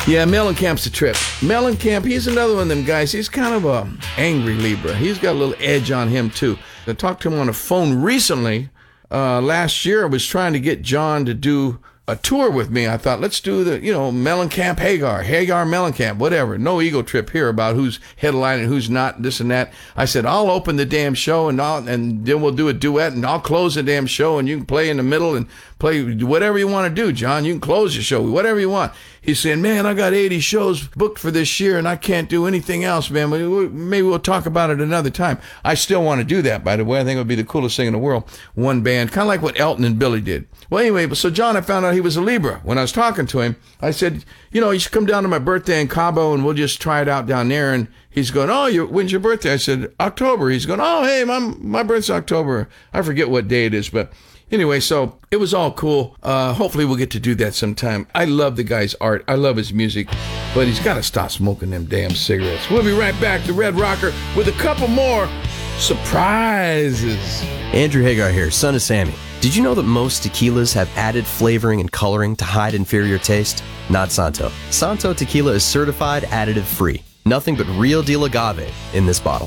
Yeah, Mellencamp's a trip. Mellencamp, he's another one of them guys. He's kind of a angry Libra. He's got a little edge on him, too. I talked to him on the phone recently. Last year, I was trying to get John to do a tour with me. I thought, let's do the, Mellencamp, Hagar, Mellencamp, whatever. No ego trip here about who's headlining, who's not, this and that. I said, I'll open the damn show and then we'll do a duet and I'll close the damn show and you can play in the middle and play whatever you want to do, John. You can close the show, whatever you want. He's saying, man, I got 80 shows booked for this year and I can't do anything else, man. Maybe we'll talk about it another time. I still want to do that, by the way. I think it would be the coolest thing in the world. One band, kind of like what Elton and Billy did. Well, anyway, so John, I found out he was a Libra. When I was talking to him, I said, you should come down to my birthday in Cabo and we'll just try it out down there. And he's going, oh, when's your birthday? I said, October. He's going, oh, hey, my birthday's October. I forget what day it is, but anyway, so it was all cool. Hopefully we'll get to do that sometime. I love the guy's art. I love his music, but he's got to stop smoking them damn cigarettes. We'll be right back to Red Rocker with a couple more surprises. Andrew Hagar here, son of Sammy. Did you know that most tequilas have added flavoring and coloring to hide inferior taste? Not Santo. Santo tequila is certified additive free. Nothing but real deal agave in this bottle.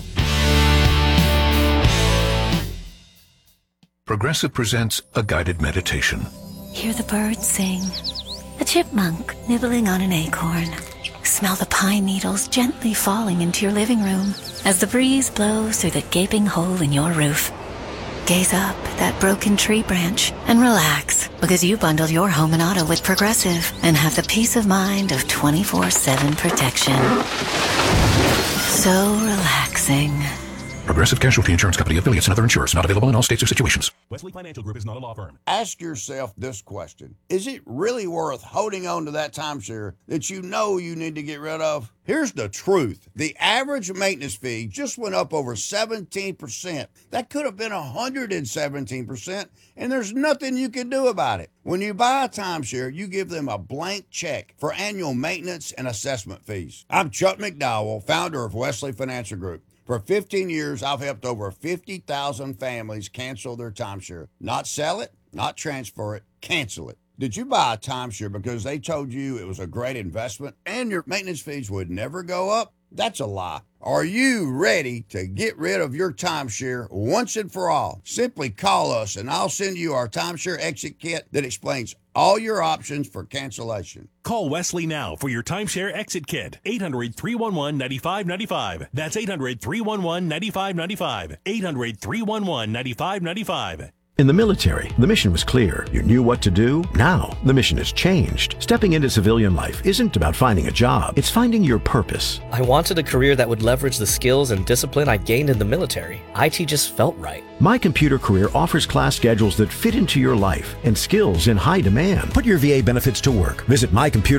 Progressive presents a guided meditation. Hear the birds sing. A chipmunk nibbling on an acorn. Smell the pine needles gently falling into your living room as the breeze blows through the gaping hole in your roof. Gaze up at that broken tree branch and relax because you bundled your home and auto with Progressive and have the peace of mind of 24/7 protection. So relaxing. Progressive Casualty Insurance Company, affiliates, and other insurers. Not available in all states or situations. Wesley Financial Group is not a law firm. Ask yourself this question. Is it really worth holding on to that timeshare that you know you need to get rid of? Here's the truth. The average maintenance fee just went up over 17%. That could have been 117%, and there's nothing you can do about it. When you buy a timeshare, you give them a blank check for annual maintenance and assessment fees. I'm Chuck McDowell, founder of Wesley Financial Group. For 15 years, I've helped over 50,000 families cancel their timeshare. Not sell it, not transfer it, cancel it. Did you buy a timeshare because they told you it was a great investment and your maintenance fees would never go up? That's a lie. Are you ready to get rid of your timeshare once and for all? Simply call us and I'll send you our timeshare exit kit that explains all your options for cancellation. Call Wesley now for your timeshare exit kit. 800-311-9595. That's 800-311-9595. 800-311-9595. In the military, the mission was clear. You knew what to do. Now, the mission has changed. Stepping into civilian life isn't about finding a job. It's finding your purpose. I wanted a career that would leverage the skills and discipline I gained in the military. IT just felt right. My Computer Career offers class schedules that fit into your life and skills in high demand. Put your VA benefits to work. Visit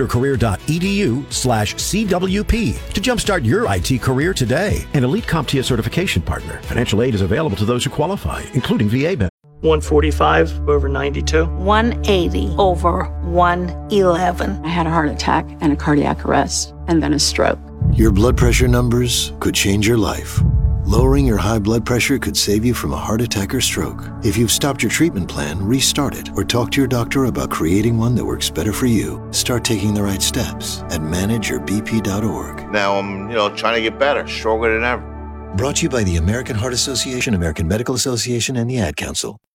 mycomputercareer.edu/CWP to jumpstart your IT career today. An elite CompTIA certification partner. Financial aid is available to those who qualify, including VA benefits. 145 over 92. 180 over 111. I had a heart attack and a cardiac arrest, and then a stroke. Your blood pressure numbers could change your life. Lowering your high blood pressure could save you from a heart attack or stroke. If you've stopped your treatment plan, restart it or talk to your doctor about creating one that works better for you. Start taking the right steps at manageyourbp.org. Now I'm, trying to get better, stronger than ever. Brought to you by the American Heart Association, American Medical Association, and the Ad Council.